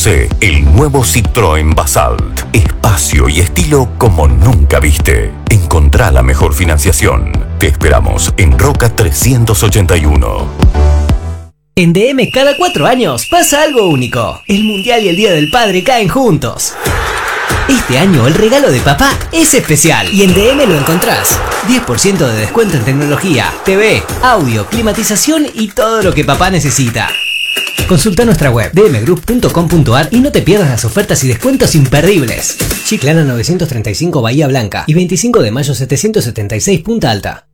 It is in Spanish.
Conoce el nuevo Citroën Basalt. Espacio y estilo como nunca viste. Encontrá la mejor financiación. Te esperamos en Roca 381. En DM cada 4 años pasa algo único. El Mundial y el Día del Padre caen juntos. Este año el regalo de papá es especial y en DM lo encontrás. 10% de descuento en tecnología, TV, audio, climatización y todo lo que papá necesita. Consulta nuestra web dmgroup.com.ar y no te pierdas las ofertas y descuentos imperdibles. Chiclana 935 Bahía Blanca y 25 de mayo 776 Punta Alta.